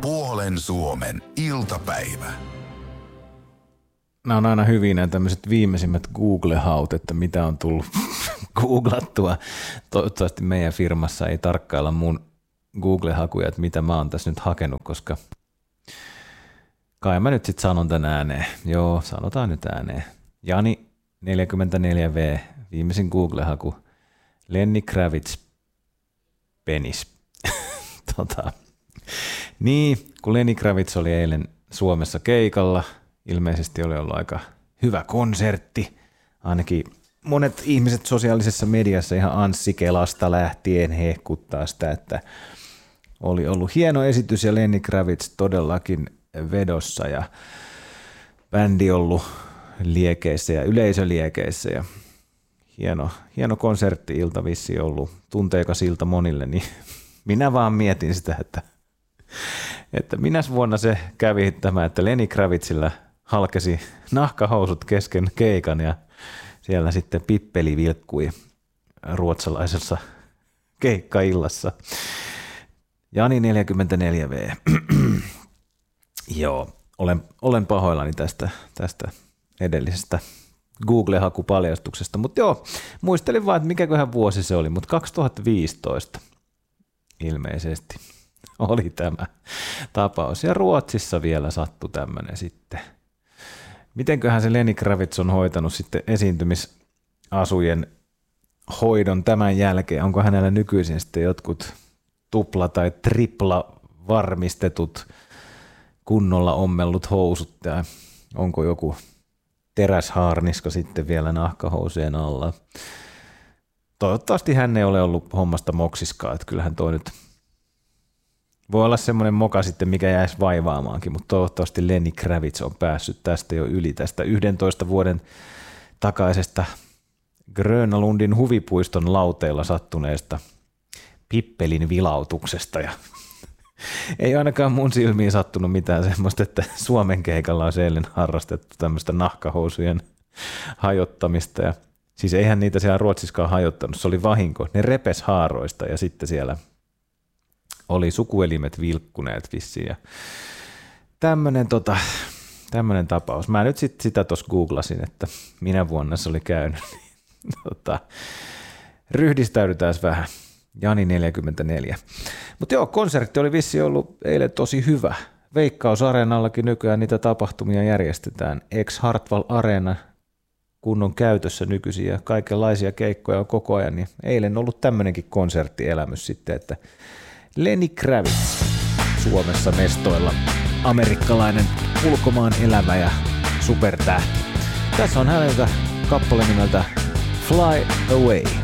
Puolen Suomen iltapäivä. Nämä on aina hyviä nämä tämmöiset viimeisimmät Google-haut, että mitä on tullut googlattua. Toivottavasti meidän firmassa ei tarkkailla mun Google-hakuja, että mitä mä oon tässä nyt hakenut, koska kai mä nyt sitten sanon tän ääneen. Joo, sanotaan nyt ääneen. Jani 44V, viimeisin Google-haku. Lenny Kravitz, penis. Niin, kun Lenny Kravitz oli eilen Suomessa keikalla, ilmeisesti oli ollut aika hyvä konsertti. Ainakin monet ihmiset sosiaalisessa mediassa ihan Anssi Kelasta lähtien hehkuttaa sitä, että oli ollut hieno esitys ja Lenny Kravitz todellakin vedossa ja bändi ollut liekeissä ja yleisöliekeissä ja hieno konsertti-ilta vissiin ollut, tunteikas ilta monille, niin minä vaan mietin sitä, että minäs vuonna se kävi tämä, että Lenny Kravitzillä halkesi nahkahousut kesken keikan ja siellä sitten pippeli vilkkui ruotsalaisessa keikkaillassa. Jani 44V. Joo, olen pahoillani tästä edellisestä Google-hakupaljastuksesta, mutta joo, muistelin vaan, että mikäköhän vuosi se oli, mutta 2015 ilmeisesti oli tämä tapaus. Ja Ruotsissa vielä sattui tämmöinen sitten. Mitenköhän se Lenny Kravitz on hoitanut sitten esiintymisasujen hoidon tämän jälkeen? Onko hänellä nykyisin sitten jotkut tupla- tai tripla varmistetut kunnolla ommellut housut? Ja onko joku teräshaarniska sitten vielä nahkahousujen alla? Toivottavasti hän ei ole ollut hommasta moksiskaan, että kyllähän toi nyt voi olla semmoinen moka sitten, mikä jäisi vaivaamaankin, mutta toivottavasti Lenny Kravitz on päässyt tästä jo yli tästä 11 vuoden takaisesta Grönalundin huvipuiston lauteilla sattuneesta pippelin vilautuksesta. Ja ei ainakaan mun silmiin sattunut mitään semmoista, että Suomen keikalla on eilen harrastettu tämmöistä nahkahousujen hajottamista. Ja siis eihän niitä siellä Ruotsiskaan hajottanut, se oli vahinko. Ne repes haaroista ja sitten siellä oli sukuelimet vilkkuneet vissiin ja tämmönen tapaus. Mä nyt sitä tuossa googlasin, että minä vuonna se oli käynyt. Ryhdistäydytään vähän. Jani 44. Mutta joo, konsertti oli vissiin ollut eilen tosi hyvä. Veikkaus-areenallakin nykyään niitä tapahtumia järjestetään. Ex-Hartwall Areena kunnon käytössä nykyisin ja kaikenlaisia keikkoja on koko ajan. Niin eilen on ollut tämmöinenkin konserttielämys sitten, että Lenny Kravitz Suomessa mestoilla, amerikkalainen ulkomaan elävä ja supertähti. Tässä on häneltä kappale nimeltä Fly Away.